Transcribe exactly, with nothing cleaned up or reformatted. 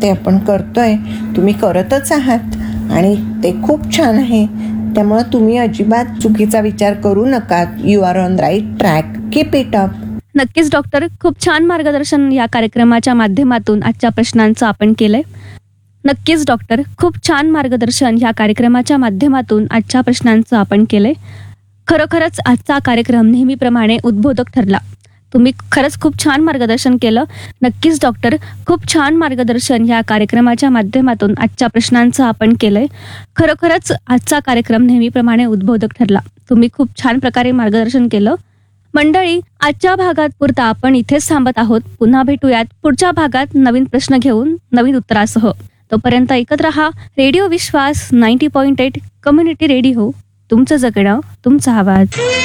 ते आपण करतोय, तुम्ही करतच आहात आणि ते खूप छान आहे. त्यामुळे तुम्ही अजिबात चुकीचा विचार करू नका. You R on write track. Keep it up. नक्कीच डॉक्टर, खूप छान मार्गदर्शन या कार्यक्रमाच्या माध्यमातून आजच्या प्रश्नांचं आपण केलंय. नक्कीच डॉक्टर, खूप छान मार्गदर्शन या कार्यक्रमाच्या माध्यमातून आजच्या प्रश्नांचं आपण केलंय. खरोखरच आजचा कार्यक्रम नेहमीप्रमाणे उद्बोधक ठरला. तुम्ही खरंच खूप छान मार्गदर्शन केलं. नक्कीच डॉक्टर, खूप छान मार्गदर्शन या कार्यक्रमाच्या माध्यमातून आजच्या प्रश्नांचं आपण केलंय. खरोखरच आजचा कार्यक्रम नेहमीप्रमाणे उद्बोधक ठरला. तुम्ही खूप छान प्रकारे मार्गदर्शन केलं. मंडळी, आजच्या भागात पुरता आपण इथेच थांबत आहोत. पुन्हा भेटूयात पुढच्या भागात नवीन प्रश्न घेऊन, नवीन उत्तरासह. तोपर्यंत ऐकत रहा रेडिओ विश्वास ninety point eight community radio. तुमचं जगणं, तुमचा आवाज.